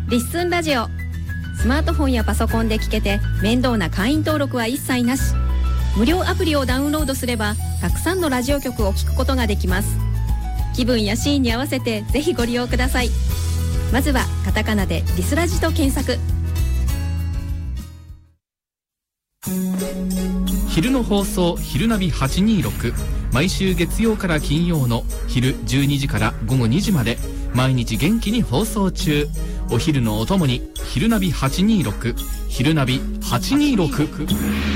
リッスンラジオ。スマートフォンやパソコンで聞けて面倒な会員登録は一切なし。無料アプリをダウンロードすればたくさんのラジオ局を聞くことができます。気分やシーンに合わせてぜひご利用ください。まずはカタカナでリスラジと検索。 昼の放送昼ナビ826、毎週月曜から金曜の昼12時から午後2時まで毎日元気に放送中。お昼のお供に昼ナビ826、昼ナビ826。